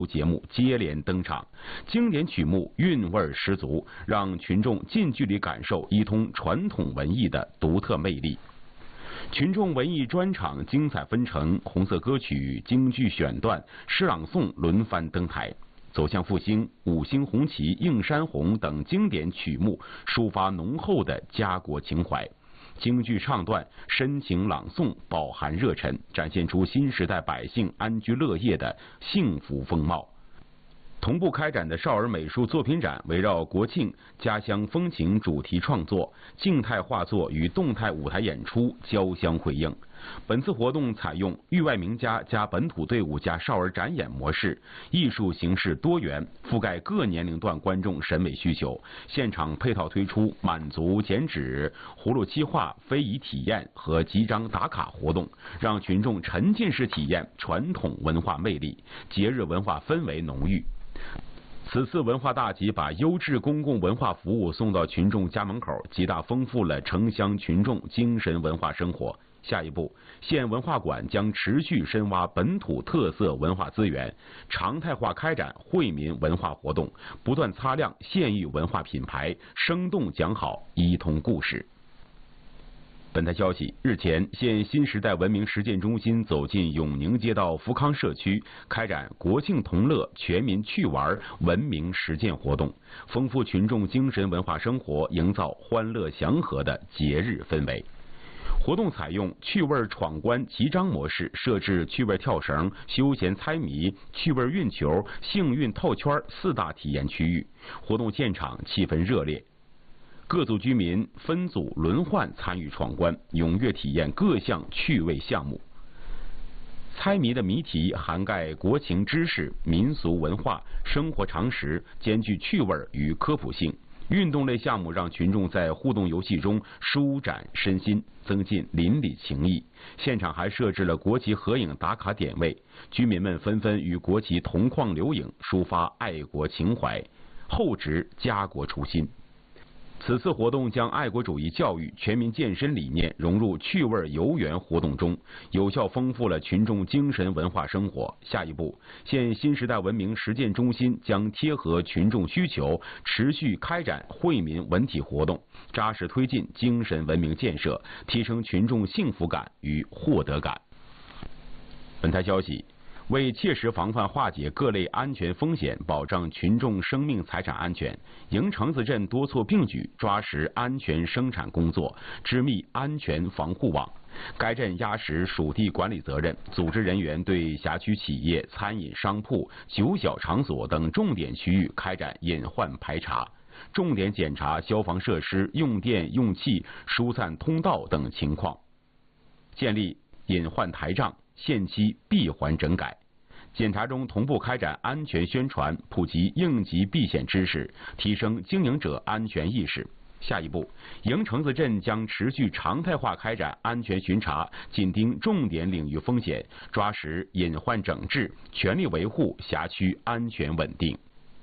节目接连登场，经典曲目韵味十足，让群众近距离感受一通传统文艺的独特魅力。群众文艺专场精彩纷呈，红色歌曲、京剧选段、诗朗诵轮番登台。走向复兴、五星红旗、映山红等经典曲目，抒发浓厚的家国情怀。京剧唱段深情朗诵，饱含热忱，展现出新时代百姓安居乐业的幸福风貌。同步开展的少儿美术作品展围绕国庆家乡风情主题创作、静态画作与动态舞台演出交相辉映。本次活动采用域外名家加本土队伍加少儿展演模式，艺术形式多元，覆盖各年龄段观众审美需求。现场配套推出满族剪纸、葫芦漆画、非遗体验和集章打卡活动，让群众沉浸式体验传统文化魅力，节日文化氛围浓郁。此次文化大集把优质公共文化服务送到群众家门口，极大丰富了城乡群众精神文化生活。下一步，县文化馆将持续深挖本土特色文化资源，常态化开展惠民文化活动，不断擦亮县域文化品牌，生动讲好一通故事。本台消息，日前，县新时代文明实践中心走进永宁街道福康社区，开展国庆同乐全民趣玩文明实践活动，丰富群众精神文化生活，营造欢乐祥和的节日氛围。活动采用趣味闯关集章模式，设置趣味跳绳、休闲猜谜、趣味运球、幸运套圈4大体验区域。活动现场气氛热烈，各组居民分组轮换参与闯关，踊跃体验各项趣味项目。猜谜的谜题涵盖国情知识、民俗文化、生活常识，兼具趣味与科普性。运动类项目让群众在互动游戏中舒展身心，增进邻里情谊。现场还设置了国旗合影打卡点位，居民们纷纷与国旗同框留影，抒发爱国情怀，厚植家国初心。此次活动将爱国主义教育、全民健身理念融入趣味游园活动中，有效丰富了群众精神文化生活。下一步，县新时代文明实践中心将贴合群众需求，持续开展惠民文体活动，扎实推进精神文明建设，提升群众幸福感与获得感。本台消息，为切实防范化解各类安全风险，保障群众生命财产安全，营城子镇多措并举，抓实安全生产工作，织密安全防护网。该镇压实属地管理责任，组织人员对辖区企业、餐饮商铺、酒小场所等重点区域开展隐患排查，重点检查消防设施用电用气、疏散通道等情况，建立隐患台账，限期闭环整改。检查中同步开展安全宣传，普及应急避险知识，提升经营者安全意识。下一步，营城子镇将持续常态化开展安全巡查，紧盯重点领域风险，抓实隐患整治，全力维护辖区安全稳定。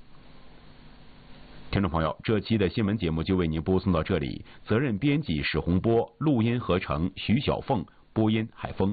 听众朋友，这期的新闻节目就为您播送到这里，责任编辑史洪波，录音合成徐小凤，播音海峰。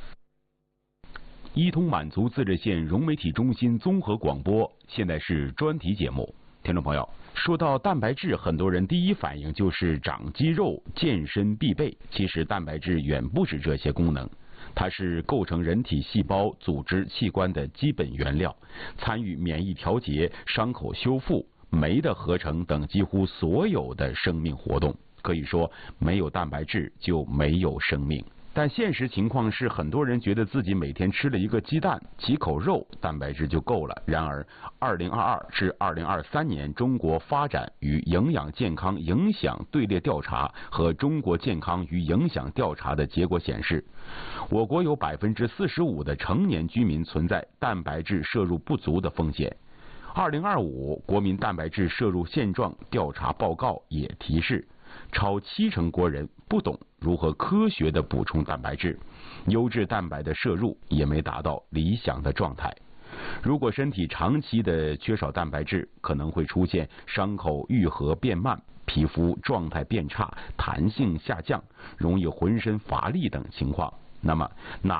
一通满族自治县融媒体中心综合广播，现在是专题节目。听众朋友，说到蛋白质，很多人第一反应就是长肌肉、健身必备。其实蛋白质远不止这些功能，它是构成人体细胞、组织、器官的基本原料，参与免疫调节、伤口修复、酶的合成等几乎所有的生命活动。可以说，没有蛋白质就没有生命。但现实情况是，很多人觉得自己每天吃了一个鸡蛋、几口肉，蛋白质就够了。然而，2022至2023年中国发展与营养健康影响队列调查和中国健康与影响调查的结果显示，我国有45%的成年居民存在蛋白质摄入不足的风险。2025国民蛋白质摄入现状调查报告也提示，超70%国人不懂如何科学地补充蛋白质，优质蛋白的摄入也没达到理想的状态。如果身体长期的缺少蛋白质，可能会出现伤口愈合变慢、皮肤状态变差、弹性下降、容易浑身乏力等情况。那么哪